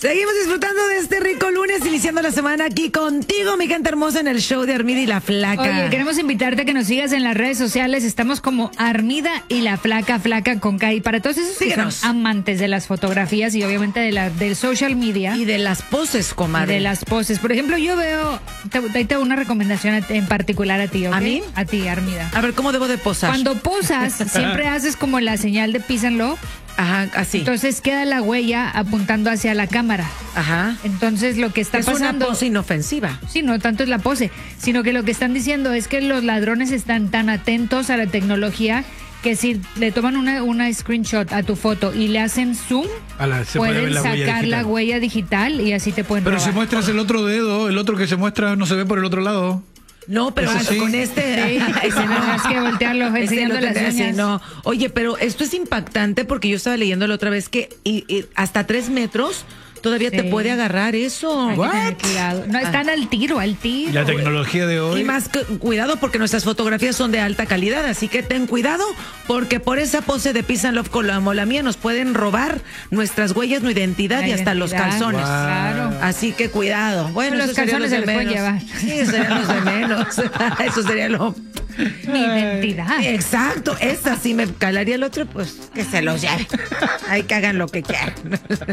Seguimos disfrutando de este rico lunes, iniciando la semana aquí contigo, mi gente hermosa, en el show de Armida y la Flaca. Oye, queremos invitarte a que nos sigas en las redes sociales. Estamos como Armida y la Flaca, Flaca con K. Y para todos esos que son amantes de las fotografías y obviamente del social media. Y de las poses, comadre. De las poses. Por ejemplo, yo veo, ahí te hago una recomendación en particular a ti, ¿ok? ¿A mí? A ti, Armida. A ver, ¿cómo debo de posar? Cuando posas, siempre haces como la señal de peace and love. Ajá, así. Entonces queda la huella apuntando hacia la cámara. Ajá. Entonces lo que está pasando... Es una pose inofensiva. Sí, no tanto es la pose, sino que lo que están diciendo es que los ladrones están tan atentos a la tecnología que si le toman una screenshot a tu foto y le hacen zoom, pueden sacar la huella digital y así te pueden Pero robar. si muestras el otro dedo, el otro que se muestra no se ve por el otro lado. No, pero sí. con este... Tienes que voltearlo enseñando las uñas. No. Oye, pero esto es impactante porque yo estaba leyendo la otra vez que y hasta 3 metros todavía te puede agarrar eso. Hay que tener cuidado. No, están al tiro. La tecnología de hoy. Y más que cuidado porque nuestras fotografías son de alta calidad, así que ten cuidado porque por esa pose de Peace and Love como la mía nos pueden robar nuestras huellas, nuestra identidad y hasta los calzones. Claro. Así que cuidado. Bueno, los calzones se los pueden llevar. Sí, eso serían los de menos. Eso sería lo... Mi identidad. Exacto, esa sí me calaría, el otro pues que se los lleve. Ahí que hagan lo que quieran.